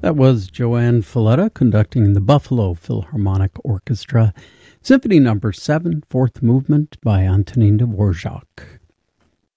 That was Joanne Falletta conducting the Buffalo Philharmonic Orchestra, Symphony No. 7, Fourth Movement by Antonin Dvorak.